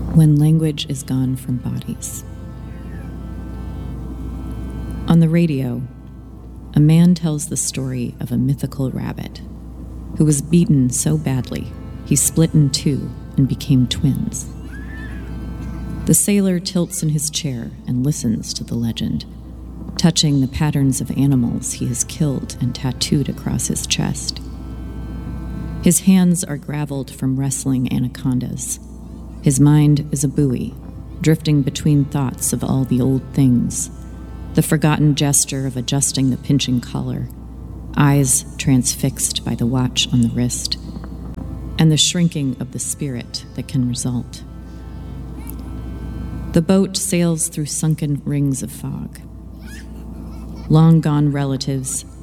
When language is gone from bodies. On the radio, a man tells the story of a mythical rabbit who was beaten so badly he split in two and became twins. The sailor tilts in his chair and listens to the legend, touching the patterns of animals he has killed and tattooed across his chest. His hands are graveled from wrestling anacondas. His mind is a buoy, drifting between thoughts of all the old things, the forgotten gesture of adjusting the pinching collar, eyes transfixed by the watch on the wrist, and the shrinking of the spirit that can result. The boat sails through sunken rings of fog. Long-gone relatives